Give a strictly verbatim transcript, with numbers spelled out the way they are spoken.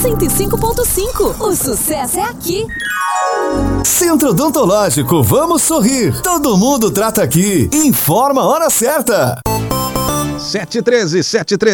cento e cinco ponto cinco. O sucesso é aqui. Centro Odontológico, vamos sorrir. Todo mundo trata aqui. Informa a hora certa. sete e treze, sete e treze.